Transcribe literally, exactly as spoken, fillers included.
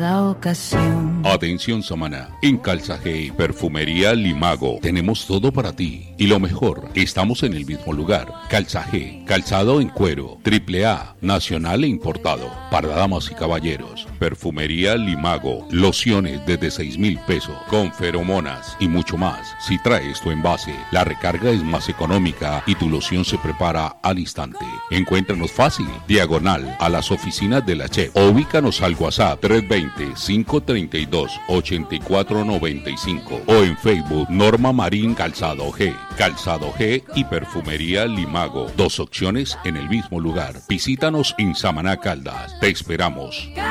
cada ocasión. Atención Samaná, en Calzaje, Perfumería Limago, tenemos todo para ti. Y lo mejor, estamos en el mismo lugar. Calzaje, calzado en cuero, triple A, nacional e importado, para damas y caballeros. Perfumería Limago, lociones desde seis mil pesos, con feromonas y mucho más. Si traes tu envase, la recarga es más económica y tu loción se prepara al instante. Encuéntranos fácil, diagonal a las oficinas de la Chef, o ubícanos al WhatsApp tres dos cero, cinco tres dos, ocho cuatro nueve cinco o en Facebook Norma Marín Calzado G, Calzado G y Perfumería Limago, dos opciones en el mismo lugar. Visítanos en Samaná Caldas, te esperamos.